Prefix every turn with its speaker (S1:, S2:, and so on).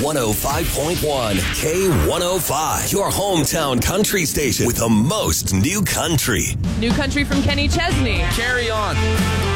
S1: 105.1 K105, your hometown country station with the most new country.
S2: New country from Kenny Chesney.
S3: Carry on.